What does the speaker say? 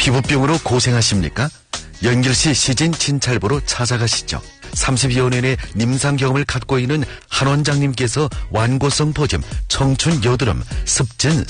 피부병으로 고생하십니까? 연길시 시진 진찰보로 찾아가시죠. 32여 년의 임상 경험을 갖고 있는 한 원장님께서 완고성 보증, 청춘 여드름, 습진